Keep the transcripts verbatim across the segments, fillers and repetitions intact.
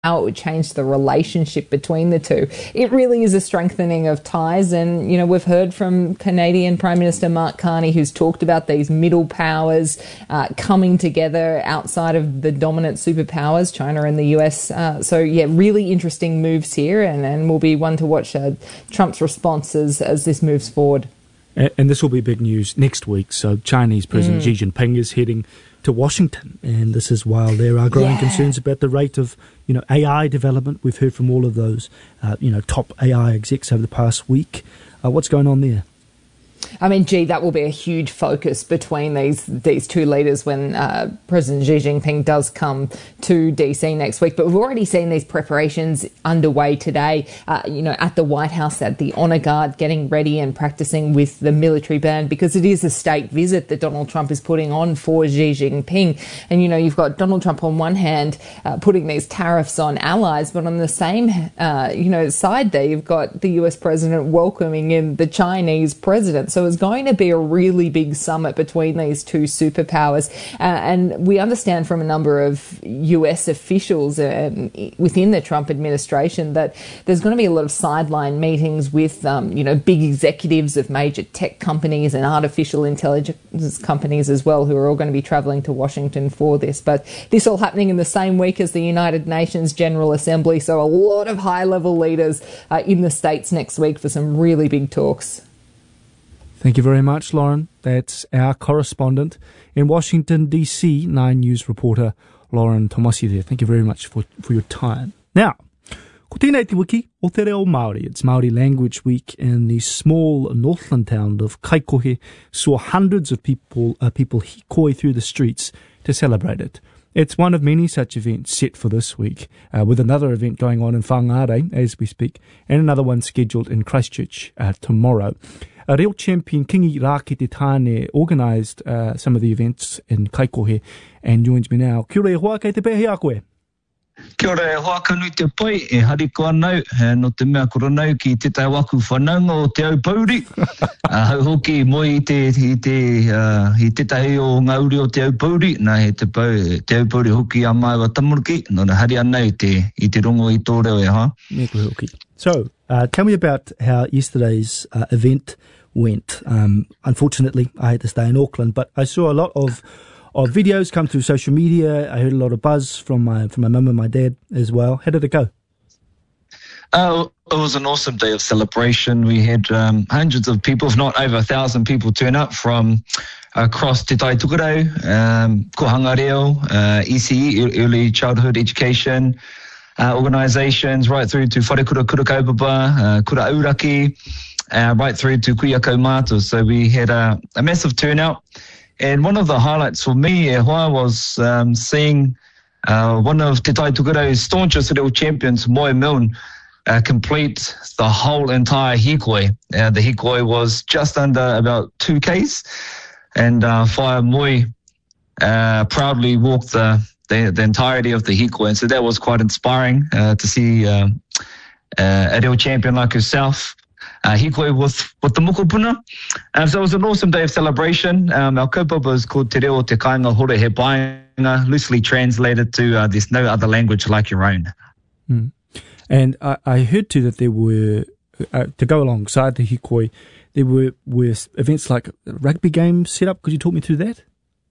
how it would change the relationship between the two. It really is a strengthening of ties, and you know we've heard from Canadian Prime Minister Mark Carney, who's talked about these middle powers uh, coming together outside of the dominant superpowers, China and the U S. Uh, so yeah, really interesting moves here, and, and will be one to watch uh, Trump's responses as this moves forward. And, and this will be big news next week. So Chinese President mm. Xi Jinping is heading to Washington, and this is while there are growing yeah. concerns about the rate of, you know, A I development. We've heard from all of those, uh, you know, top A I execs over the past week. Uh, what's going on there? I mean, gee, that will be a huge focus between these these two leaders when uh, President Xi Jinping does come to D C next week. But we've already seen these preparations underway today, uh, you know, at the White House, at the Honour Guard, getting ready and practicing with the military band, because it is a state visit that Donald Trump is putting on for Xi Jinping. And, you know, you've got Donald Trump on one hand uh, putting these tariffs on allies, but on the same, uh, you know, side there, you've got the U S president welcoming in the Chinese president. So it's going to be a really big summit between these two superpowers. Uh, and we understand from a number of U S officials uh, within the Trump administration that there's going to be a lot of sideline meetings with, um, you know, big executives of major tech companies and artificial intelligence companies as well, who are all going to be travelling to Washington for this. But this all happening in the same week as the United Nations General Assembly. So a lot of high-level leaders uh, in the States next week for some really big talks. Thank you very much, Lauren. That's our correspondent in Washington, D C, Nine News reporter Lauren Tomasi there. Thank you very much for, for your time. Now, ko tēnei te wiki o te reo Māori. It's Māori Language Week in the small Northland town of Kaikohe. Saw hundreds of people, uh, people hikoi through the streets to celebrate it. It's one of many such events set for this week, uh, with another event going on in Whangarei as we speak, and another one scheduled in Christchurch uh, tomorrow. A Reo champion Kingi Rākete Tāne organised uh, some of the events in Kaikohe and joins me now. Kia ora e hoa, kei te pēhi a koe? Kia ora e hoa kanu te pai, e hariko anau, e no te mea koronau ki te tai waku whanaunga o te au pauri. uh, hau hoki moi i te, i te, uh, i te tahi o ngauri o te au pauri, nā he te, pau, te au pauri hoki a mai wa tamuruki, no na hari anau i te, i te rongo i tō reo e ha. Me koe hoki. So, uh, tell me about how yesterday's uh, event went. Um, unfortunately, I had to stay in Auckland, but I saw a lot of of videos come through social media. I heard a lot of buzz from my from my mum and my dad as well. How did it go? Uh, it was an awesome day of celebration. We had um, hundreds of people, if not over a thousand people, turn up from across Te Tai Tukurau, um, Kohanga Reo, uh, E C E, Early Childhood Education, uh, organisations, right through to Wharekura Kura Kaupapa, uh, Kura Auraki, Uh, right through to Kuia Kaumātua. So we had a, a massive turnout. And one of the highlights for me e hoa was um, seeing uh, one of Te Tai Tukurau's staunchest reo champions, Moe Milne, uh, complete the whole entire hikoi. Uh, the hikoi was just under about two Ks. And uh, Whaia Moe uh, proudly walked the, the, the entirety of the hikoi. And so that was quite inspiring uh, to see uh, uh, a reo champion like herself Uh, hikoi with, with the mokopuna. Um, so it was an awesome day of celebration. Um, our kaupapa is called Te Reo Te Kāinga Hore He Paenga, loosely translated to uh, there's no other language like your own. Mm. And I, I heard too that there were, uh, to go alongside the hikoi, there were, were events like rugby games set up. Could you talk me through that?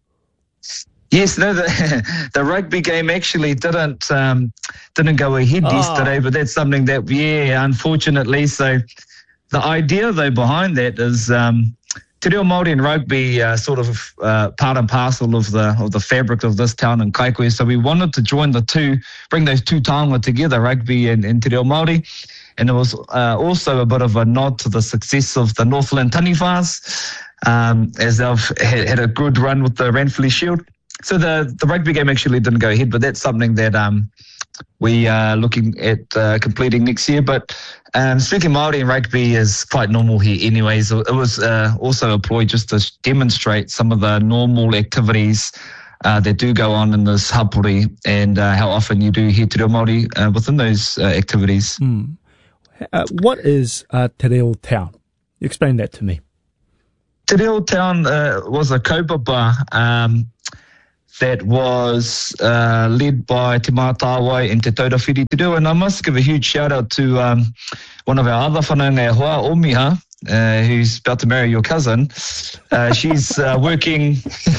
Yes, no, the, the rugby game actually didn't um, didn't go ahead oh. yesterday, but that's something that, yeah, unfortunately. So the idea, though, behind that is um, Te Reo Māori and rugby uh, sort of uh, part and parcel of the of the fabric of this town in Kaikohe. So we wanted to join the two, bring those two taonga together, rugby and, and Te Reo Māori. And it was uh, also a bit of a nod to the success of the Northland Taniwhas, um, as they've had, had a good run with the Ranfurly Shield. So the, the rugby game actually didn't go ahead, but that's something that um, we are looking at uh, completing next year. But um, speaking Māori and rugby is quite normal here anyways. It was uh, also a ploy just to demonstrate some of the normal activities uh, that do go on in this hapori, and uh, how often you do hear Te Reo Māori uh, within those uh, activities. Mm. Uh, what is uh, Te Reo Town? Explain that to me. Te Reo Town uh, was a kaupapa um, that was uh, led by Te Mātāwai and Te Taurawhiri Te Reo. And I must give a huge shout out to um, one of our other whanaunga e hoa, Omiha, uh, who's about to marry your cousin. Uh, she's uh, working,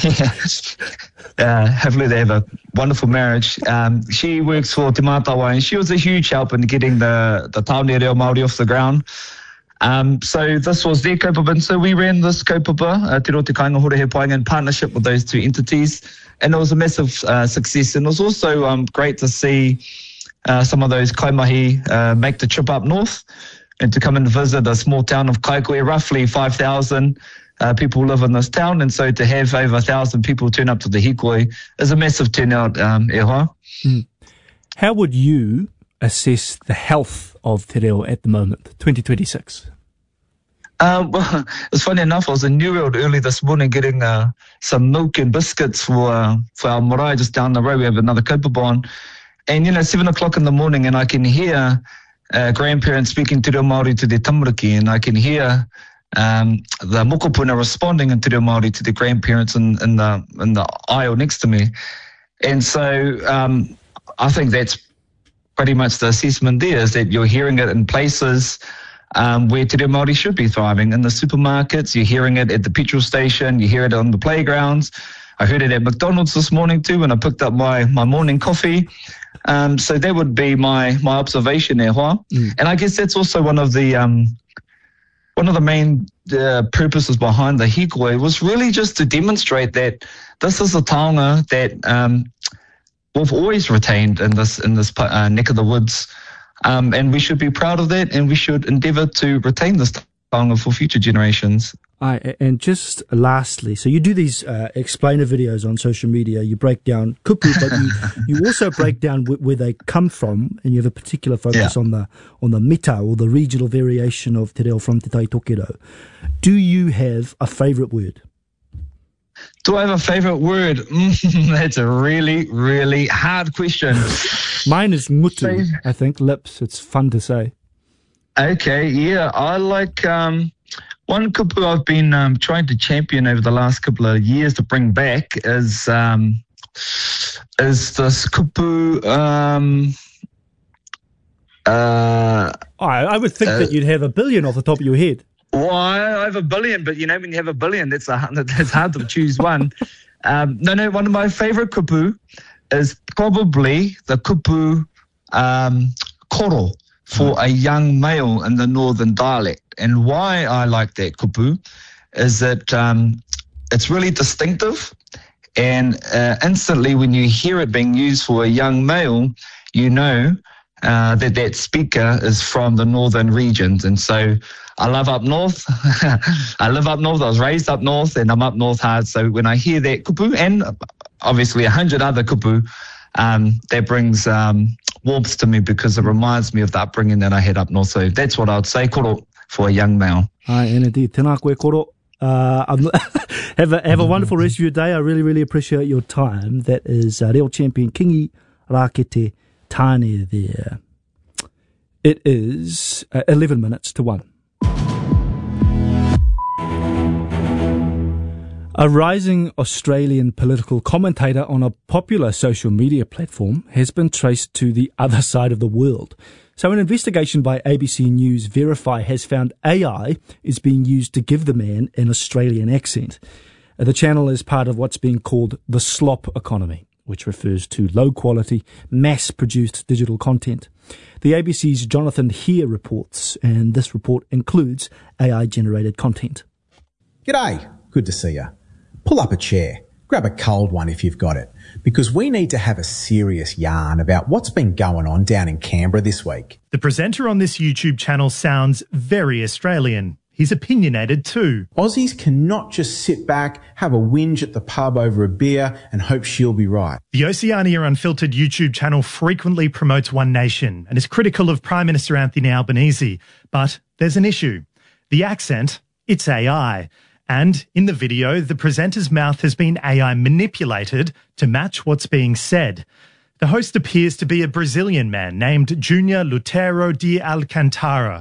uh, hopefully they have a wonderful marriage. Um, she works for Te Mātāwai, and she was a huge help in getting the, the Taone Reo Māori off the ground. Um, so this was their kaupapa, and so we ran this kaupapa, uh, Te Reo Te Kāinga Hora He Painga, in partnership with those two entities, and it was a massive uh, success. And it was also um, great to see uh, some of those kaimahi uh, make the trip up north and to come and visit a small town of Kaikohe. Roughly five thousand uh, people live in this town, and so to have over one thousand people turn up to the hikoi is a massive turnout, um, e hoa. Mm. How would you assess the health of Te Reo at the moment, twenty twenty-six? Uh, well, it's funny enough, I was in New World early this morning getting uh, some milk and biscuits for uh, for our marae just down the road. We have another kaupapa on. And, you know, seven o'clock in the morning, and I can hear uh, grandparents speaking Te Reo Māori to their tamariki, and I can hear um, the mokopuna responding in Te Reo Māori to their grandparents in, in, the, in the aisle next to me. And so um, I think that's pretty much the assessment there, is that you're hearing it in places um, where Te Reo Māori should be thriving. In the supermarkets, you're hearing it at the petrol station, you hear it on the playgrounds. I heard it at McDonald's this morning too when I picked up my, my morning coffee. Um, so that would be my, my observation there, Hoa. Mm. And I guess that's also one of the um, one of the main uh, purposes behind the hikoi, was really just to demonstrate that this is a taonga that um, we've always retained in this in this uh, neck of the woods, um, and we should be proud of that, and we should endeavour to retain this taonga for future generations. Aye, and just lastly, so you do these uh, explainer videos on social media, you break down kupu, but you, you also break down wh- where they come from, and you have a particular focus yeah. on the on the mita, or the regional variation of te reo from Te Tai Tokero. Do you have a favourite word? Do I have a favourite word? That's a really, really hard question. Mine is mutu, I think, lips. It's fun to say. Okay, yeah, I like... Um, One kupu I've been um, trying to champion over the last couple of years to bring back is um, is this kupu. Um, uh, I, I would think uh, that you'd have a billion off the top of your head. Well, I have a billion, but you know, when you have a billion, that's a, that's hard to choose one. um, no, no, one of my favourite kupu is probably the kupu um, koro for a young male in the northern dialect. And why I like that kupu is that um, it's really distinctive, and uh, instantly when you hear it being used for a young male, you know uh, that that speaker is from the northern regions. And so I love up north. I live up north. I was raised up north, and I'm up north hard. So when I hear that kupu, and obviously a hundred other kupu, um, that brings um, warmth to me, because it reminds me of the upbringing that I had up north. So that's what I would say, koro, for a young male. Ai, and indeed, tēnā koe koro. Uh, have a have a wonderful rest of your day. I really, really appreciate your time. That is uh, Reo Champion Kingi Rakete Tāne there. It is uh, eleven minutes to one. A rising Australian political commentator on a popular social media platform has been traced to the other side of the world. So an investigation by A B C News Verify has found A I is being used to give the man an Australian accent. The channel is part of what's being called the slop economy, which refers to low-quality, mass-produced digital content. The A B C's Jonathan Heer reports, and this report includes A I-generated content. G'day, good to see you. Pull up a chair, grab a cold one if you've got it, because we need to have a serious yarn about what's been going on down in Canberra this week. The presenter on this YouTube channel sounds very Australian. He's opinionated too. Aussies cannot just sit back, have a whinge at the pub over a beer and hope she'll be right. The Oceania Unfiltered YouTube channel frequently promotes One Nation and is critical of Prime Minister Anthony Albanese. But there's an issue. The accent, it's A I. And in the video, the presenter's mouth has been A I manipulated to match what's being said. The host appears to be a Brazilian man named Junior Lutero de Alcantara.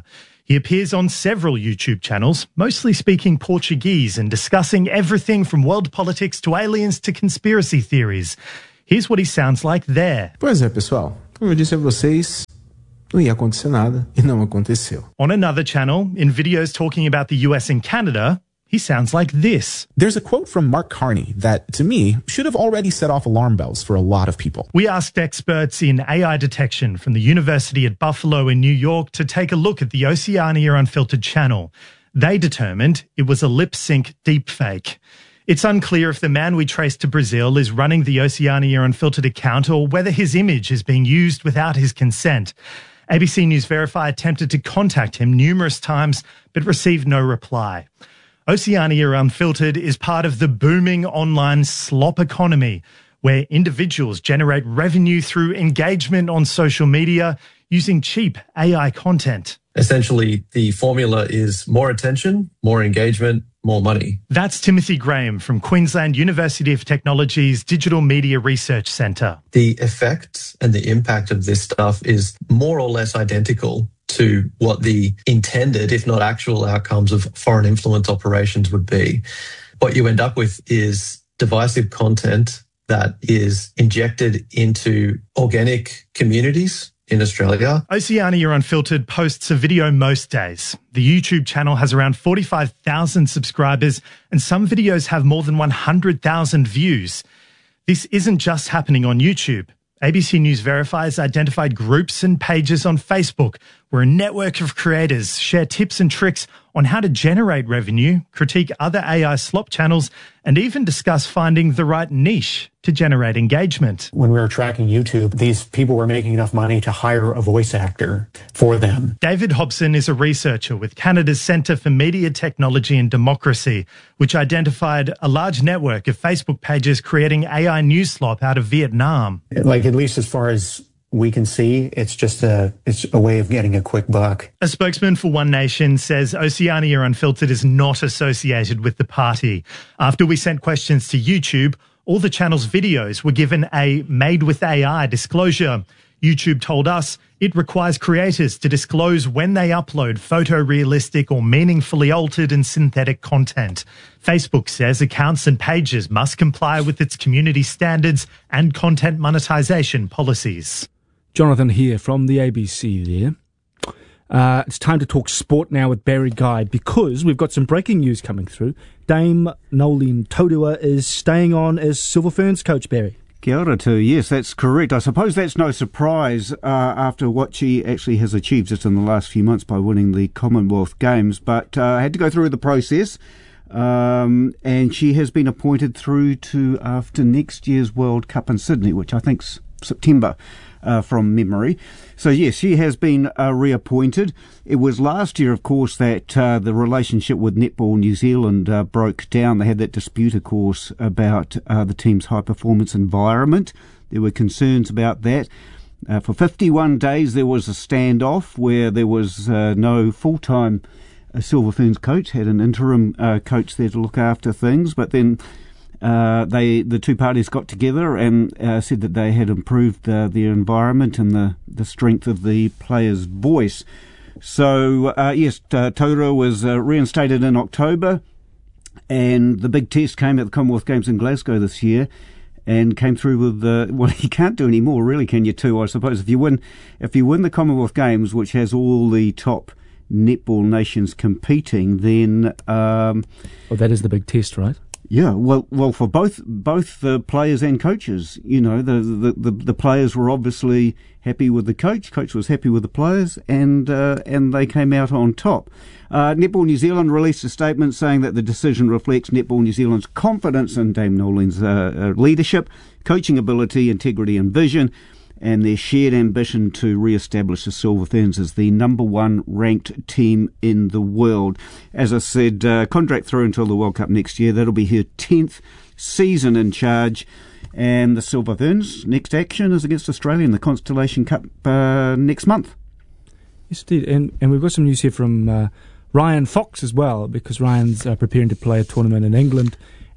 He appears on several YouTube channels, mostly speaking Portuguese and discussing everything from world politics to aliens to conspiracy theories. Here's what he sounds like there. Pois é, pessoal. Como eu disse a vocês, não ia acontecer nada e não aconteceu. On another channel, in videos talking about the U S and Canada, he sounds like this. There's a quote from Mark Carney that, to me, should have already set off alarm bells for a lot of people. We asked experts in A I detection from the University at Buffalo in New York to take a look at the Oceania Unfiltered channel. They determined it was a lip-sync deepfake. It's unclear if the man we traced to Brazil is running the Oceania Unfiltered account or whether his image is being used without his consent. A B C News Verify attempted to contact him numerous times but received no reply. Oceania Unfiltered is part of the booming online slop economy, where individuals generate revenue through engagement on social media using cheap A I content. Essentially, the formula is more attention, more engagement, more money. That's Timothy Graham from Queensland University of Technology's Digital Media Research Centre. The effects and the impact of this stuff is more or less identical to what the intended, if not actual, outcomes of foreign influence operations would be. What you end up with is divisive content that is injected into organic communities in Australia. Oceania Unfiltered posts a video most days. The YouTube channel has around forty-five thousand subscribers, and some videos have more than one hundred thousand views. This isn't just happening on YouTube. A B C News Verify has identified groups and pages on Facebook where a network of creators share tips and tricks on how to generate revenue, critique other A I slop channels, and even discuss finding the right niche to generate engagement. When we were tracking YouTube, these people were making enough money to hire a voice actor for them. David Hobson is a researcher with Canada's Centre for Media Technology and Democracy, which identified a large network of Facebook pages creating A I news slop out of Vietnam. Like, at least as far as we can see, it's just a it's a way of getting a quick buck. A spokesman for One Nation says Oceania Unfiltered is not associated with the party. After we sent questions to YouTube, all the channel's videos were given a made with A I disclosure. YouTube told us it requires creators to disclose when they upload photorealistic or meaningfully altered and synthetic content. Facebook says accounts and pages must comply with its community standards and content monetization policies. Jonathan here from the A B C there. Uh, it's time to talk sport now with Barry Guy, because we've got some breaking news coming through. Dame Nolene Taurua is staying on as Silver Ferns coach, Barry. Kia ora too. Yes, that's correct. I suppose that's no surprise uh, after what she actually has achieved just in the last few months by winning the Commonwealth Games, but uh, had to go through the process. Um, and she has been appointed through to after next year's World Cup in Sydney, which I think's September. Uh, from memory. So, yes, she has been uh, reappointed. It was last year, of course, that uh, the relationship with Netball New Zealand uh, broke down. They had that dispute, of course, about uh, the team's high-performance environment. There were concerns about that. Uh, for fifty-one days, there was a standoff where there was uh, no full-time uh, Silver Ferns coach, had an interim uh, coach there to look after things, but then Uh, they, the two parties got together and uh, said that they had improved uh, their environment and the, the strength of the players' voice. So, uh, yes, uh, Taurua was uh, reinstated in October, and the big test came at the Commonwealth Games in Glasgow this year and came through with the, well, you can't do any more, really, can you, too, I suppose. If you win, if you win the Commonwealth Games, which has all the top netball nations competing, then... Um, well, that is the big test, right? Yeah, well, well, for both both the players and coaches, you know, the the, the, the players were obviously happy with the coach, coach was happy with the players, and uh, and they came out on top. Uh, Netball New Zealand released a statement saying that the decision reflects Netball New Zealand's confidence in Dame Nolene's uh, leadership, coaching ability, integrity, and vision, and their shared ambition to re-establish the Silver Ferns as the number one ranked team in the world. As I said, uh, contract through until the World Cup next year. That'll be her tenth season in charge. And the Silver Ferns' next action is against Australia in the Constellation Cup uh, next month. Yes, indeed. And, and we've got some news here from uh, Ryan Fox as well, because Ryan's uh, preparing to play a tournament in England,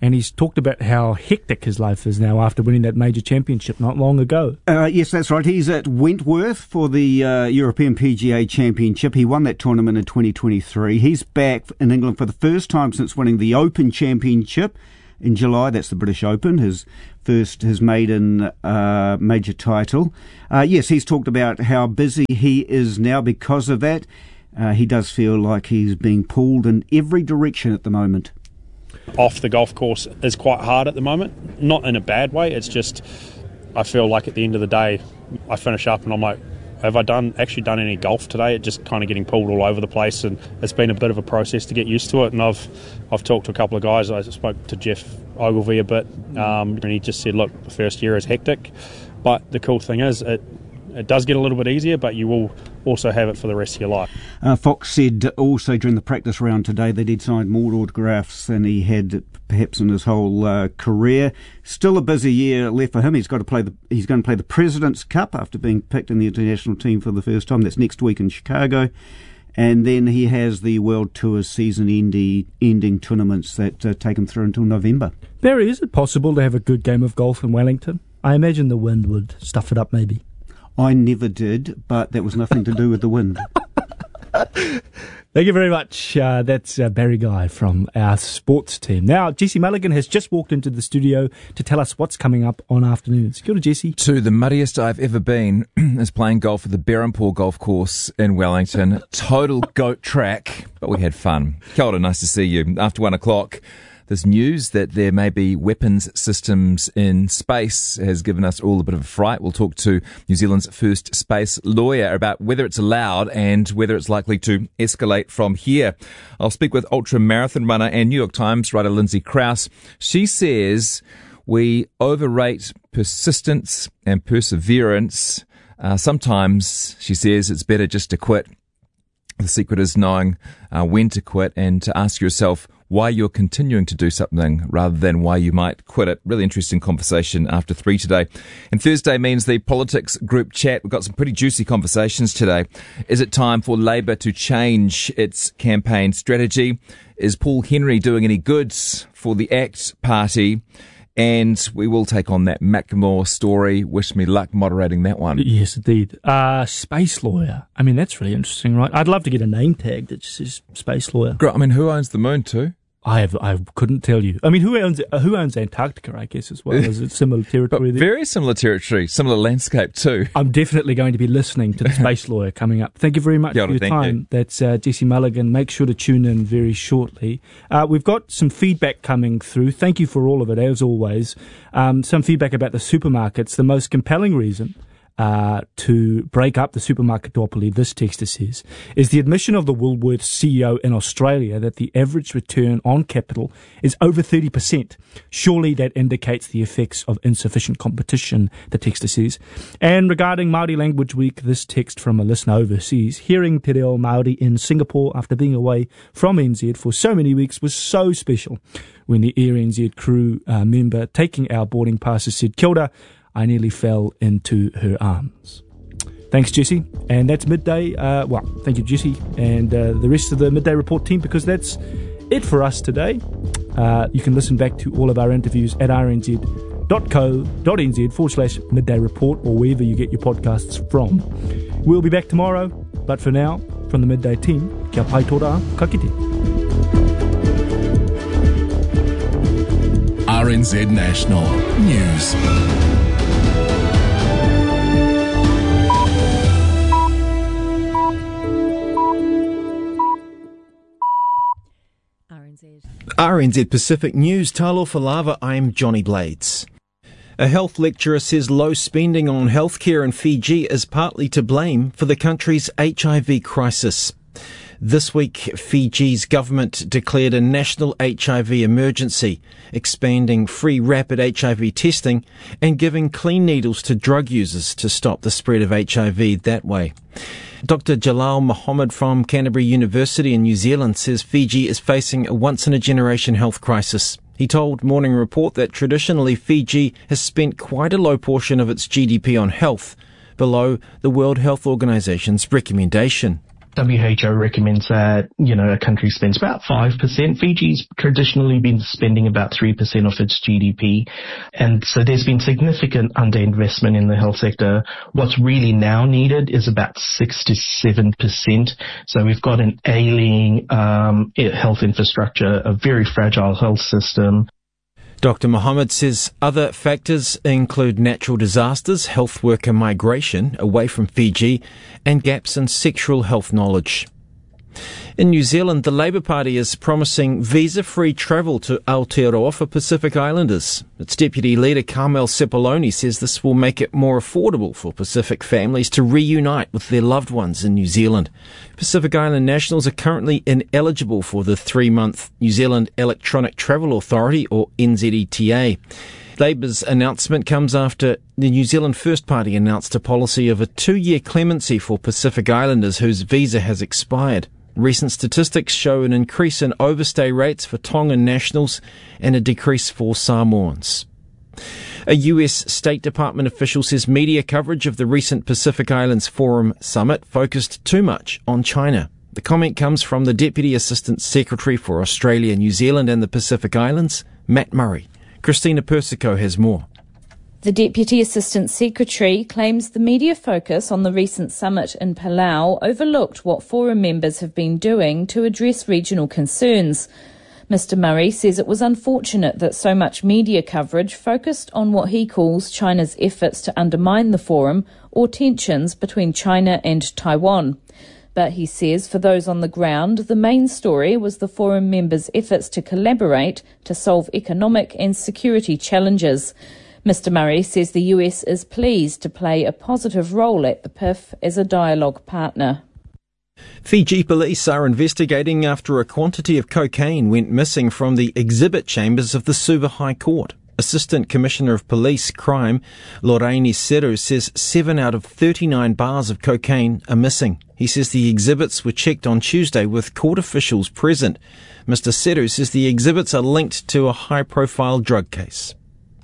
and he's talked about how hectic his life is now after winning that major championship not long ago. Uh, yes, that's right. He's at Wentworth for the uh, European P G A Championship. He won that tournament in twenty twenty-three. He's back in England for the first time since winning the Open Championship in July. That's the British Open, his first, his maiden uh, major title. Uh, yes, he's talked about how busy he is now because of that. Uh, he does feel like he's being pulled in every direction at the moment. Off the golf course is quite hard at the moment, not in a bad way. It's just I feel like at the end of the day I finish up and I'm like, have I done actually done any golf today? It's just kind of getting pulled all over the place, and it's been a bit of a process to get used to it. And I've I've talked to a couple of guys. I spoke to Jeff Ogilvie a bit, um, and he just said, look, the first year is hectic, but the cool thing is it it does get a little bit easier, but you will also have it for the rest of your life. Uh, Fox said also during the practice round today that he'd signed more autographs than he had perhaps in his whole uh, career. Still a busy year left for him. He's got to play the he's going to play the President's Cup after being picked in the international team for the first time. That's next week in Chicago. And then he has the World Tour season ending, ending tournaments that uh, take him through until November. Barry, is it possible to have a good game of golf in Wellington? I imagine the wind would stuff it up maybe. I never did, but that was nothing to do with the wind. Thank you very much. Uh, that's uh, Barry Guy from our sports team. Now, Jesse Mulligan has just walked into the studio to tell us what's coming up on afternoons. Kia ora, Jesse. To the muddiest I've ever been is playing golf at the Berrenpore Golf Course in Wellington. Total goat track, but we had fun. Kia ora, nice to see you. After one o'clock, this news that there may be weapons systems in space has given us all a bit of a fright. We'll talk to New Zealand's first space lawyer about whether it's allowed and whether it's likely to escalate from here. I'll speak with ultra marathon runner and New York Times writer Lindsay Krause. She says we overrate persistence and perseverance. Uh, sometimes, she says, it's better just to quit. The secret is knowing uh, when to quit and to ask yourself why you're continuing to do something rather than why you might quit it. Really interesting conversation after three today. And Thursday means the politics group chat. We've got some pretty juicy conversations today. Is it time for Labour to change its campaign strategy? Is Paul Henry doing any good for the ACT party? And we will take on that Macklemore story. Wish me luck moderating that one. Yes, indeed. Uh, space lawyer. I mean, that's really interesting, right? I'd love to get a name tag that just says space lawyer. Great. I mean, who owns the moon too? I have, I couldn't tell you. I mean, who owns uh, who owns Antarctica, I guess, as well? Is it similar territory but there? Very similar territory, similar landscape too. I'm definitely going to be listening to the Space Lawyer coming up. Thank you very much Kia for ora, your time. you. That's uh, Jesse Mulligan. Make sure to tune in very shortly. Uh, we've got some feedback coming through. Thank you for all of it, as always. Um, some feedback about the supermarkets. The most compelling reason Uh, to break up the supermarket duopoly, this texter says, is the admission of the Woolworths C E O in Australia that the average return on capital is over thirty percent. Surely that indicates the effects of insufficient competition, the texter says. And regarding Māori Language Week, this text from a listener overseas, hearing Te Reo Māori in Singapore after being away from N Z for so many weeks was so special. When the Air N Z crew uh, member taking our boarding passes said, "Kia ora," I nearly fell into her arms. Thanks, Jesse. And that's midday. Uh, well, thank you, Jesse, and uh, the rest of the Midday Report team, because that's it for us today. Uh, you can listen back to all of our interviews at rnz.co.nz forward slash midday report or wherever you get your podcasts from. We'll be back tomorrow, but for now, from the Midday team, kia pai tō rā, ka kite. R N Z National News. R N Z Pacific News, Talofa Lava, I'm Johnny Blades. A health lecturer says low spending on healthcare in Fiji is partly to blame for the country's H I V crisis. This week, Fiji's government declared a national H I V emergency, expanding free rapid H I V testing and giving clean needles to drug users to stop the spread of H I V that way. Doctor Jalal Mohammed from Canterbury University in New Zealand says Fiji is facing a once-in-a-generation health crisis. He told Morning Report that traditionally Fiji has spent quite a low portion of its G D P on health, below the World Health Organization's recommendation. W H O recommends that, you know, a country spends about five percent. Fiji's traditionally been spending about three percent of its G D P. And so there's been significant underinvestment in the health sector. What's really now needed is about six to seven percent. So we've got an ailing um, health infrastructure, a very fragile health system. Doctor Mohammed says other factors include natural disasters, health worker migration away from Fiji, and gaps in sexual health knowledge. In New Zealand, the Labour Party is promising visa-free travel to Aotearoa for Pacific Islanders. Its deputy leader, Carmel Sepuloni, says this will make it more affordable for Pacific families to reunite with their loved ones in New Zealand. Pacific Island nationals are currently ineligible for the three-month New Zealand Electronic Travel Authority, or N Z E T A. Labour's announcement comes after the New Zealand First Party announced a policy of a two-year clemency for Pacific Islanders whose visa has expired. Recent statistics show an increase in overstay rates for Tongan nationals and a decrease for Samoans. A U S State Department official says media coverage of the recent Pacific Islands Forum summit focused too much on China. The comment comes from the Deputy Assistant Secretary for Australia, New Zealand and the Pacific Islands, Matt Murray. Christina Persico has more. The Deputy Assistant Secretary claims the media focus on the recent summit in Palau overlooked what forum members have been doing to address regional concerns. Mister Murray says it was unfortunate that so much media coverage focused on what he calls China's efforts to undermine the forum or tensions between China and Taiwan. But he says for those on the ground, the main story was the forum members' efforts to collaborate to solve economic and security challenges. Mister Murray says the U S is pleased to play a positive role at the P I F as a dialogue partner. Fiji police are investigating after a quantity of cocaine went missing from the exhibit chambers of the Suva High Court. Assistant Commissioner of Police Crime, Lorraine Seru, says seven out of thirty-nine bars of cocaine are missing. He says the exhibits were checked on Tuesday with court officials present. Mister Seru says the exhibits are linked to a high-profile drug case.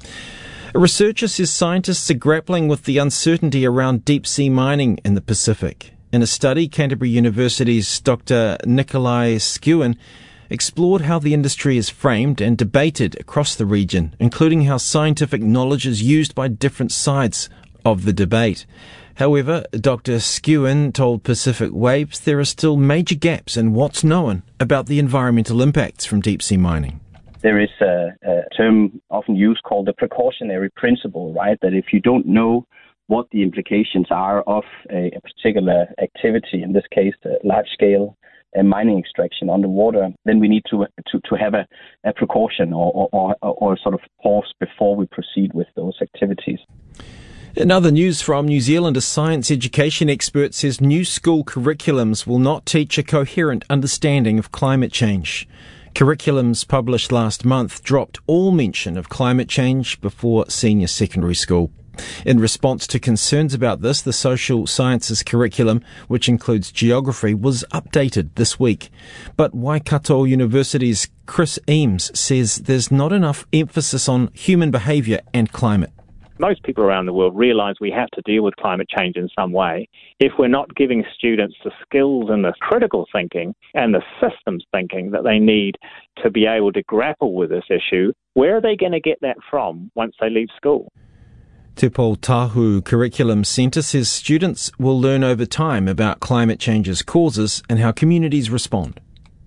A researcher says scientists are grappling with the uncertainty around deep-sea mining in the Pacific. In a study, Canterbury University's Doctor Nikolai Skewen explored how the industry is framed and debated across the region, including how scientific knowledge is used by different sides of the debate. However, Doctor Skewen told Pacific Waves there are still major gaps in what's known about the environmental impacts from deep-sea mining. There is a, a term often used called the precautionary principle, right? That if you don't know what the implications are of a, a particular activity, in this case, large-scale uh, mining extraction underwater, then we need to to, to have a, a precaution or, or, or, or sort of pause before we proceed with those activities. In other news from New Zealand, a science education expert says new school curriculums will not teach a coherent understanding of climate change. Curriculums published last month dropped all mention of climate change before senior secondary school. In response to concerns about this, the social sciences curriculum, which includes geography, was updated this week. But Waikato University's Chris Eames says there's not enough emphasis on human behaviour and climate. Most people around the world realise we have to deal with climate change in some way. If we're not giving students the skills and the critical thinking and the systems thinking that they need to be able to grapple with this issue, where are they going to get that from once they leave school? Te Pō Tahu Curriculum Centre says students will learn over time about climate change's causes and how communities respond.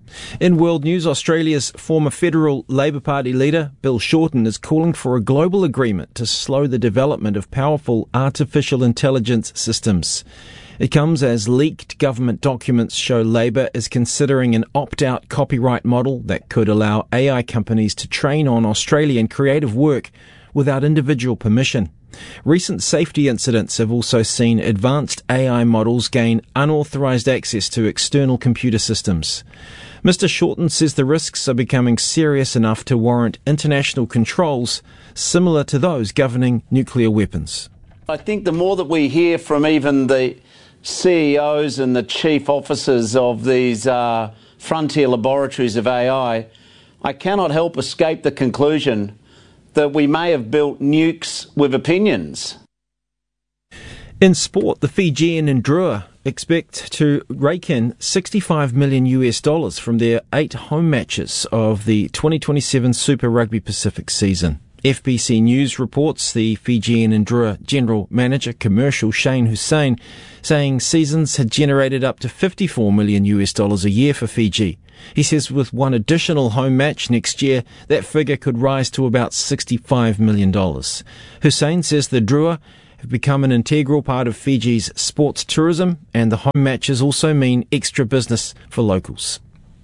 In world news, Australia's former federal Labour Party leader, Bill Shorten, is calling for a global agreement to slow the development of powerful artificial intelligence systems. It comes as leaked government documents show Labour is considering an opt-out copyright model that could allow A I companies to train on Australian creative work without individual permission. Recent safety incidents have also seen advanced A I models gain unauthorised access to external computer systems. Mister Shorten says the risks are becoming serious enough to warrant international controls similar to those governing nuclear weapons. I think the more that we hear from even the C E Os and the chief officers of these uh, frontier laboratories of A I, I cannot help escape the conclusion that we may have built nukes with opinions. In sport, the Fijian and Drua expect to rake in sixty-five million US dollars from their eight home matches of the twenty twenty-seven Super Rugby Pacific season. F B C News reports the Fijian and Drua General Manager Commercial Shane Hussein saying seasons had generated up to fifty-four million US dollars a year for Fiji. He says with one additional home match next year, that figure could rise to about sixty-five million dollars. Hussein says the Drua have become an integral part of Fiji's sports tourism, and the home matches also mean extra business for locals.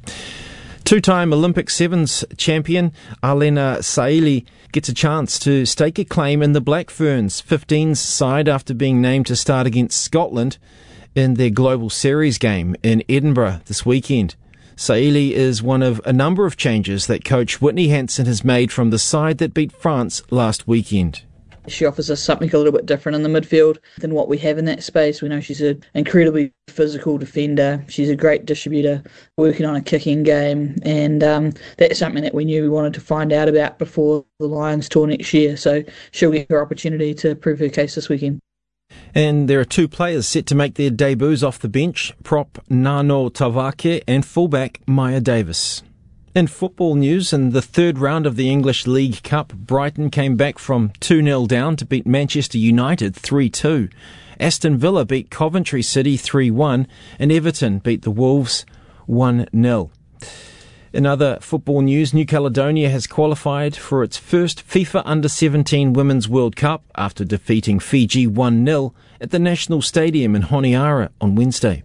Two-time Olympic Sevens champion Alena Saili gets a chance to stake a claim in the Black Ferns fifteens side after being named to start against Scotland in their Global Series game in Edinburgh this weekend. Saili is one of a number of changes that coach Whitney Hansen has made from the side that beat France last weekend. She offers us something a little bit different in the midfield than what we have in that space. We know she's an incredibly physical defender. She's a great distributor, working on a kicking game, and um, that's something that we knew we wanted to find out about before the Lions tour next year. So she'll get her opportunity to prove her case this weekend. And there are two players set to make their debuts off the bench, prop Nano Tavake and fullback Maya Davis. In football news, in the third round of the English League Cup, Brighton came back from two nil down to beat Manchester United three two. Aston Villa beat Coventry City three one, and Everton beat the Wolves one nil. In other football news, New Caledonia has qualified for its first FIFA under seventeen Women's World Cup after defeating Fiji one nil at the National Stadium in Honiara on Wednesday.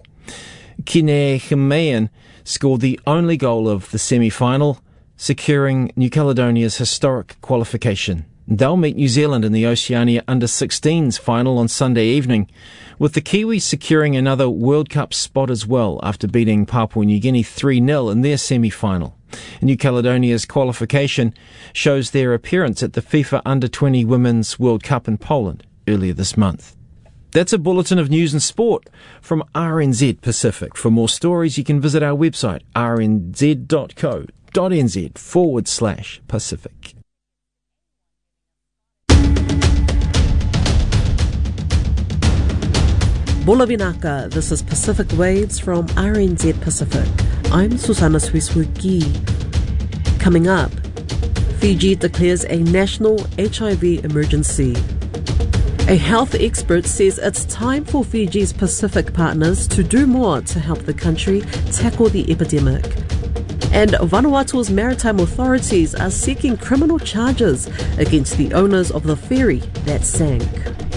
Kine Himean scored the only goal of the semi-final, securing New Caledonia's historic qualification. They'll meet New Zealand in the Oceania under sixteens final on Sunday evening, with the Kiwis securing another World Cup spot as well after beating Papua New Guinea three nil in their semi-final. New Caledonia's qualification shows their appearance at the FIFA under twenty Women's World Cup in Poland earlier this month. That's a bulletin of news and sport from R N Z Pacific. For more stories, you can visit our website, rnz.co.nz forward slash Pacific. Bula Vinaka, this is Pacific Waves from R N Z Pacific. I'm Susanna Swiswiki. Coming up, Fiji declares a national H I V emergency. A health expert says it's time for Fiji's Pacific partners to do more to help the country tackle the epidemic. And Vanuatu's maritime authorities are seeking criminal charges against the owners of the ferry that sank.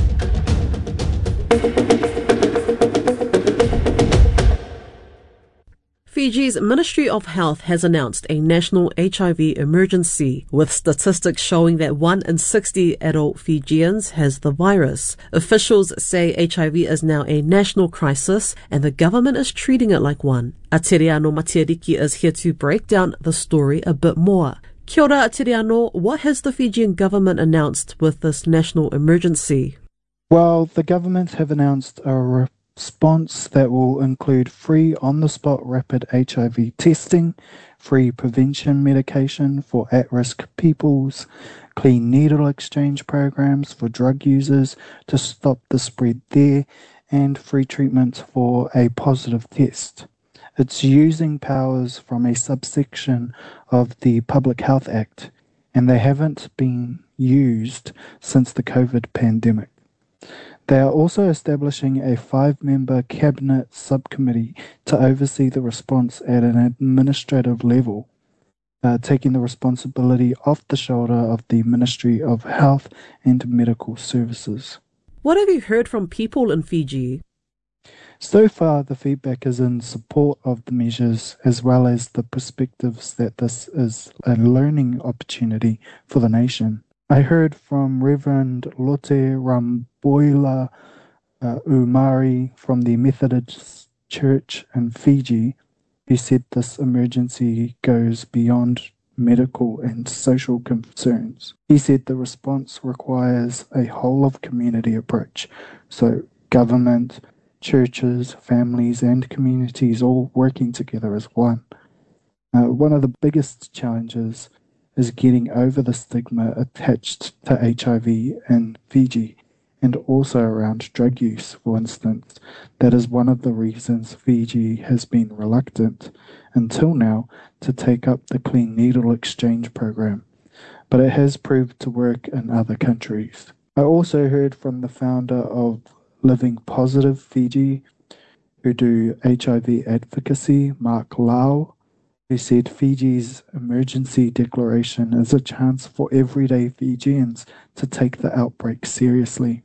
Fiji's Ministry of Health has announced a national H I V emergency, with statistics showing that one in sixty adult Fijians has the virus. Officials say H I V is now a national crisis and the government is treating it like one. Atiriano Matiariki is here to break down the story a bit more. Kia ora, Atiriano, what has the Fijian government announced with this national emergency? Well, the government have announced a re- response that will include free on-the-spot rapid H I V testing, free prevention medication for at-risk peoples, clean needle exchange programs for drug users to stop the spread there, and free treatment for a positive test. It's using powers from a subsection of the Public Health Act, and they haven't been used since the COVID pandemic. They are also establishing a five-member cabinet subcommittee to oversee the response at an administrative level, uh, taking the responsibility off the shoulder of the Ministry of Health and Medical Services. What have you heard from people in Fiji? So far, the feedback is in support of the measures, as well as the perspectives that this is a learning opportunity for the nation. I heard from Reverend Lote Ramboila uh, Umari from the Methodist Church in Fiji, who said this emergency goes beyond medical and social concerns. He said the response requires a whole-of-community approach, so government, churches, families and communities all working together as one. Uh, one of the biggest challenges is getting over the stigma attached to H I V in Fiji, and also around drug use, for instance. That is one of the reasons Fiji has been reluctant, until now, to take up the Clean Needle Exchange program, but it has proved to work in other countries. I also heard from the founder of Living Positive Fiji, who do H I V advocacy, Mark Lau, who said Fiji's emergency declaration is a chance for everyday Fijians to take the outbreak seriously.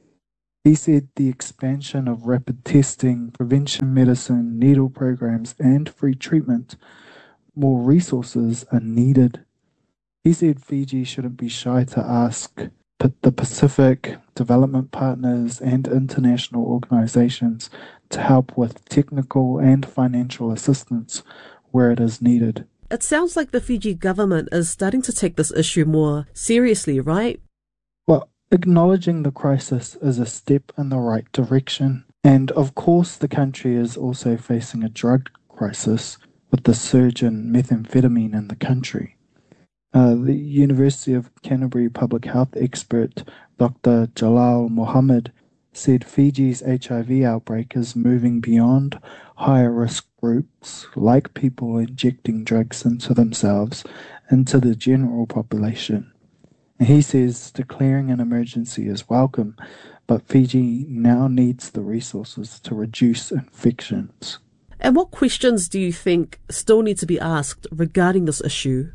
He said the expansion of rapid testing, prevention medicine, needle programs, and free treatment, more resources are needed. He said Fiji shouldn't be shy to ask the Pacific, development partners, and international organizations to help with technical and financial assistance where it is needed. It sounds like the Fiji government is starting to take this issue more seriously, right? Well, acknowledging the crisis is a step in the right direction. And of course, the country is also facing a drug crisis with the surge in methamphetamine in the country. Uh, the University of Canterbury public health expert Doctor Jalal Mohammed said Fiji's H I V outbreak is moving beyond higher risk groups like people injecting drugs into themselves into the general population. And he says declaring an emergency is welcome, but Fiji now needs the resources to reduce infections. And what questions do you think still need to be asked regarding this issue?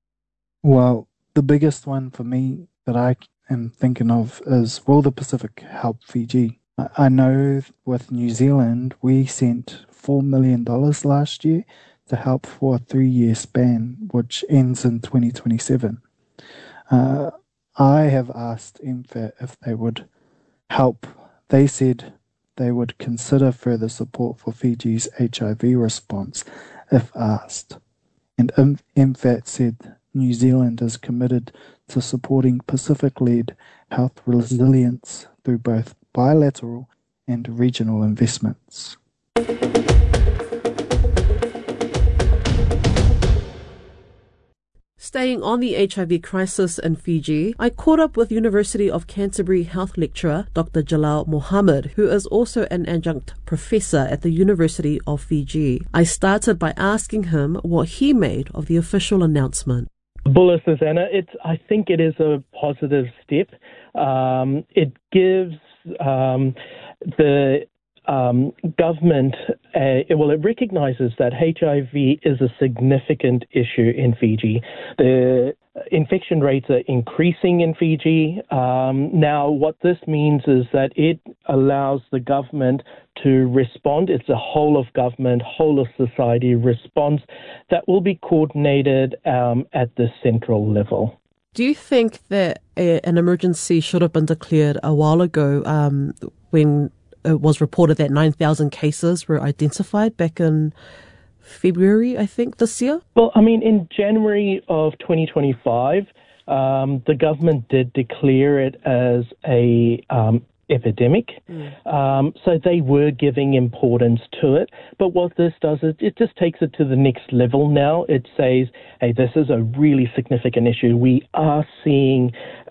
Well, the biggest one for me that I am thinking of is, will the Pacific help Fiji? I know with New Zealand, we sent four million dollars last year to help for a three-year span, which ends in twenty twenty-seven. Uh, I have asked M F A T if they would help. They said they would consider further support for Fiji's H I V response if asked. And M F A T said New Zealand is committed to supporting Pacific-led health resilience through both bilateral and regional investments. Staying on the H I V crisis in Fiji, I caught up with University of Canterbury health lecturer Doctor Jalal Mohammed, who is also an adjunct professor at the University of Fiji. I started by asking him what he made of the official announcement. Bula Susanna, it's, I think it is a positive step. Um, it gives um, the um, government, uh, well, it recognises that H I V is a significant issue in Fiji. The infection rates are increasing in Fiji. Um, now, what this means is that it allows the government to respond. It's a whole of government, whole of society response that will be coordinated um, at the central level. Do you think that a, an emergency should have been declared a while ago um, when it was reported that nine thousand cases were identified back in February, I think, this year? Well, I mean, in January of twenty twenty-five, um, the government did declare it as a um, epidemic. Mm. Um, so they were giving importance to it. But what this does is it just takes it to the next level now. It says, hey, this is a really significant issue. We are seeing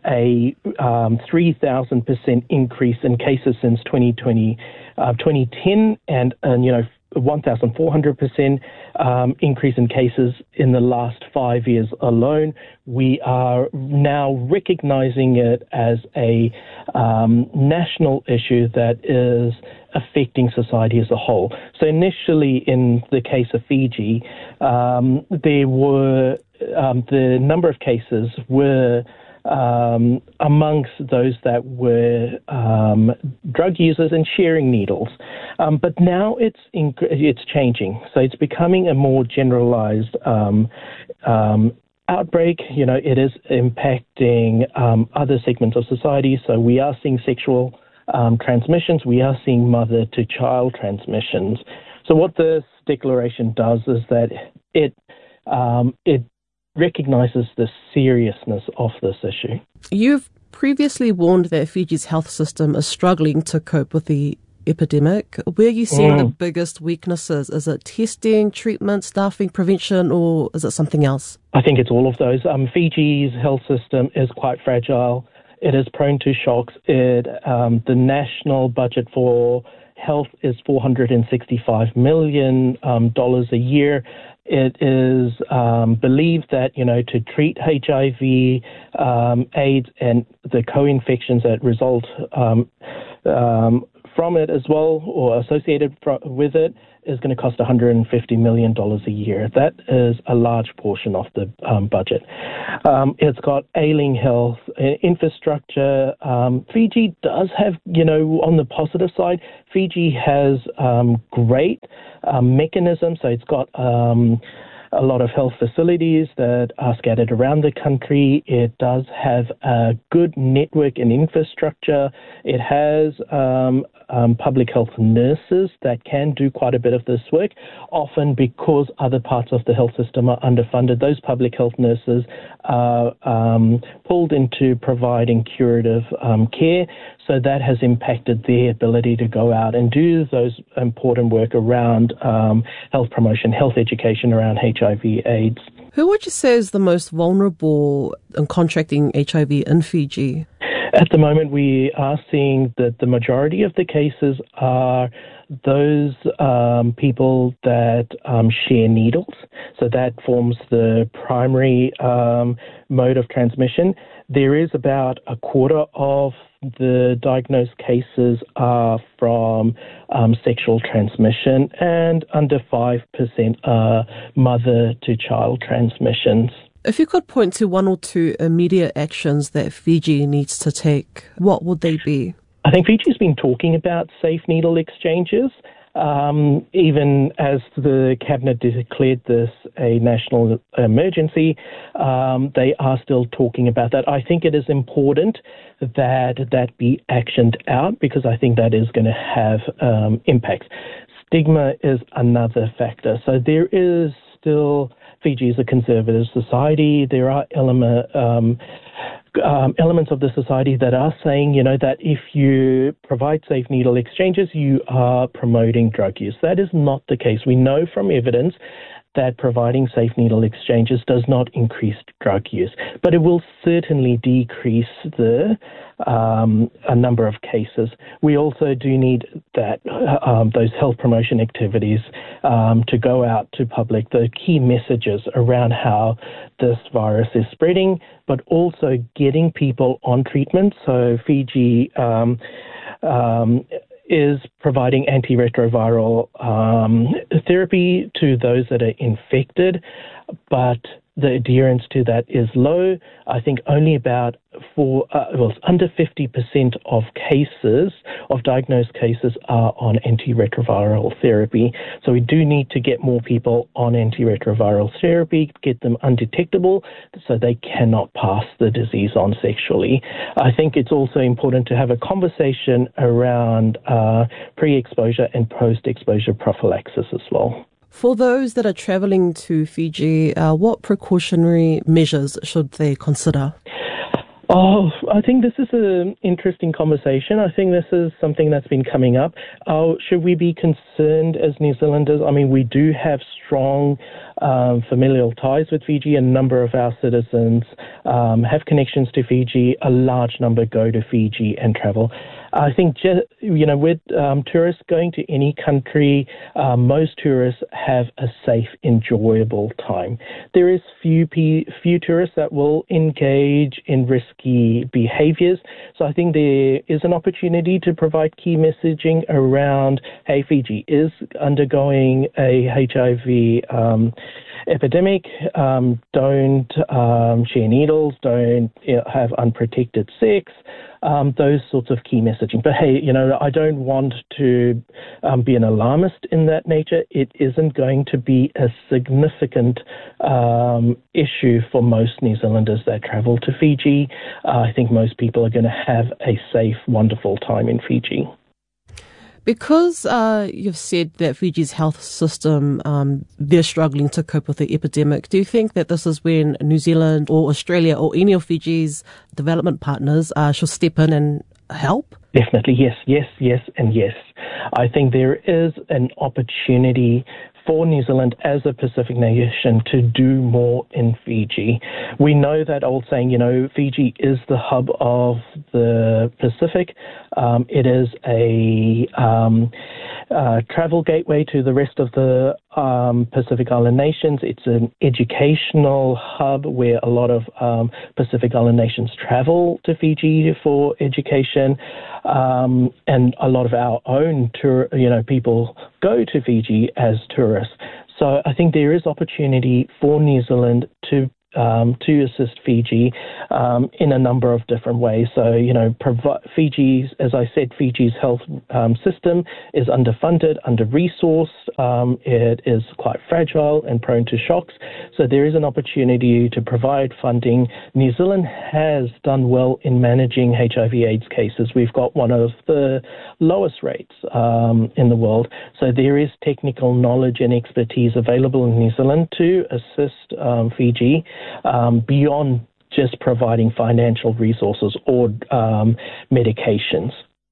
a um, three thousand percent increase in cases since twenty twenty, uh, twenty ten, and, and you know, one thousand four hundred percent um, increase in cases in the last five years alone. We are now recognizing it as a um, national issue that is affecting society as a whole. So initially, in the case of Fiji, um, there were um, the number of cases were Um, amongst those that were um, drug users and sharing needles. Um, but now it's in, it's changing. So it's becoming a more generalized um, um, outbreak. You know, it is impacting um, other segments of society. So we are seeing sexual um, transmissions. We are seeing mother-to-child transmissions. So what this declaration does is that it um, it recognises the seriousness of this issue. You've previously warned that Fiji's health system is struggling to cope with the epidemic. Where are you seeing mm. the biggest weaknesses? Is it testing, treatment, staffing, prevention, or is it something else? I think it's all of those. Um, Fiji's health system is quite fragile. It is prone to shocks. It um, the national budget for health is four hundred sixty-five million dollars um, a year. It is um, believed that, you know, to treat H I V, um, AIDS, and the co-infections that result um, um, from it as well, or associated fr- with it, is going to cost one hundred fifty million dollars a year. That is a large portion of the um, budget. Um, it's got ailing health infrastructure. Um, Fiji does have, you know, on the positive side, Fiji has um, great um, mechanisms. So it's got um, a lot of health facilities that are scattered around the country. It does have a good network and infrastructure. It has um, um, public health nurses that can do quite a bit of this work, often because other parts of the health system are underfunded. Those public health nurses are um, pulled into providing curative um, care, so that has impacted their ability to go out and do those important work around um, health promotion, health education around H I V AIDS. Who would you say is the most vulnerable in contracting H I V in Fiji? At the moment, we are seeing that the majority of the cases are those um, people that um, share needles. So that forms the primary um, mode of transmission. There is about a quarter of the diagnosed cases are from um, sexual transmission, and under five percent are mother-to-child transmissions. If you could point to one or two immediate actions that Fiji needs to take, what would they be? I think Fiji's been talking about safe needle exchanges. Um, even as the Cabinet declared this a national emergency, um, they are still talking about that. I think it is important that that be actioned out, because I think that is going to have um, impacts. Stigma is another factor. So there is still, Fiji is a conservative society. There are element, um, um, elements of the society that are saying, you know, that if you provide safe needle exchanges, you are promoting drug use. That is not the case. We know from evidence that providing safe needle exchanges does not increase drug use, but it will certainly decrease the um, a number of cases. We also do need that um, those health promotion activities um, to go out to public, the key messages around how this virus is spreading, but also getting people on treatment. So Fiji um, um, is providing antiretroviral um, therapy to those that are infected, but the adherence to that is low. I think only about four, uh, well, it's under fifty percent of cases, of diagnosed cases, are on antiretroviral therapy. So we do need to get more people on antiretroviral therapy, get them undetectable so they cannot pass the disease on sexually. I think it's also important to have a conversation around uh, pre-exposure and post-exposure prophylaxis as well. For those that are travelling to Fiji, uh, what precautionary measures should they consider? Oh, I think this is an interesting conversation. I think this is something that's been coming up. Uh, should we be concerned as New Zealanders? I mean, we do have strong um, familial ties with Fiji. A number of our citizens um, have connections to Fiji. A large number go to Fiji and travel. I think, you know, with um, tourists going to any country, uh, most tourists have a safe, enjoyable time. There is few p- few tourists that will engage in risky behaviours. So I think there is an opportunity to provide key messaging around, hey, Fiji is undergoing a H I V um, epidemic. Um, don't um, share needles. Don't you know, have unprotected sex. Um, those sorts of key messaging. But hey, you know, I don't want to um, be an alarmist in that nature. It isn't going to be a significant um, issue for most New Zealanders that travel to Fiji. Uh, I think most people are going to have a safe, wonderful time in Fiji. Because uh, you've said that Fiji's health system, um, they're struggling to cope with the epidemic, do you think that this is when New Zealand or Australia or any of Fiji's development partners uh, should step in and help? Definitely, yes, yes, yes, and yes. I think there is an opportunity for New Zealand as a Pacific nation to do more in Fiji. We know that old saying, you know, Fiji is the hub of the Pacific. Um, it is a um, uh, travel gateway to the rest of the um, Pacific Island nations. It's an educational hub where a lot of um, Pacific Island nations travel to Fiji for education, um, and a lot of our own tour, you know, people go to Fiji as tourists. So I think there is opportunity for New Zealand to um, to assist Fiji um, in a number of different ways. So, you know, provi- Fiji's, as I said, Fiji's health um, system is underfunded, under-resourced. Um, it is quite fragile and prone to shocks. So there is an opportunity to provide funding. New Zealand has done well in managing H I V AIDS cases. We've got one of the lowest rates um, in the world. So there is technical knowledge and expertise available in New Zealand to assist um, Fiji um, beyond just providing financial resources or um, medications.